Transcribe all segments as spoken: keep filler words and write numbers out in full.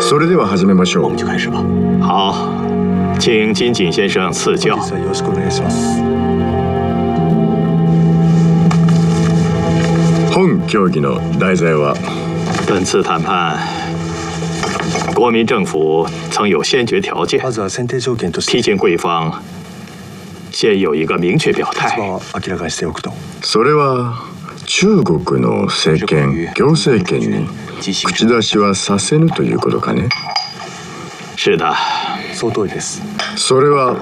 それでは始めましょう。 我们就开始吧。 好，请金井先生赐教。 よろしくお願いします。本協議の題材は， 本次谈判，国民政府曾有先决条件，提醒贵方先有一个明确表态。 それは中国の政権、行政権に口出しはさせぬということかね。 是的。 その通りです。 それは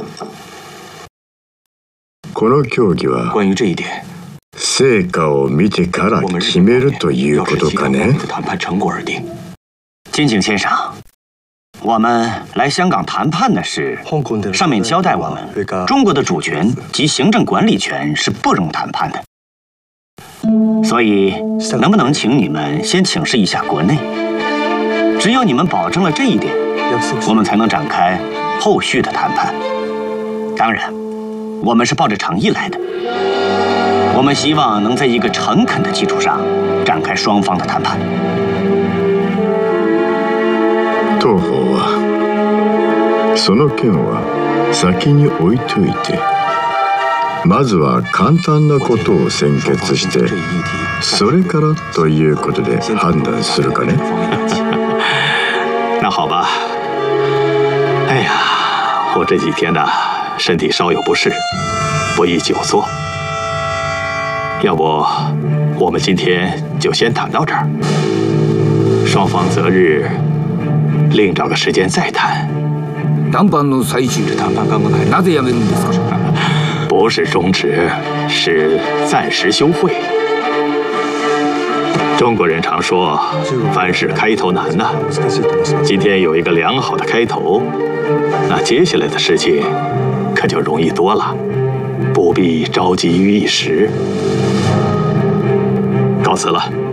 この協議は关于这一点， 成果を見てから決めるということかね。 谈判成果而定。 金井先生，我们来香港谈判的事，上面交代我们，中国的主权及行政管理权是不容谈判的。所以，能不能请你们先请示一下国内？只有你们保证了这一点，我们才能展开后续的谈判。当然，我们是抱着诚意来的。我们希望能在一个诚恳的基础上展开双方的谈判。 当方はその件は先に置いといて、まずは簡単なことを先決して、それからということで判断するかね。 那好吧。哎呀，我这几天呢，身体稍有不适，不宜久坐。要不，我们今天就先谈到这儿，双方择日另找个时间再谈。 談判の最中、 谈判刚刚开始， なぜやめるんですか？ 不是终止，是暂时休会。中国人常说，凡事开头难呐。今天有一个良好的开头，那接下来的事情可就容易多了，不必着急于一时。告辞了。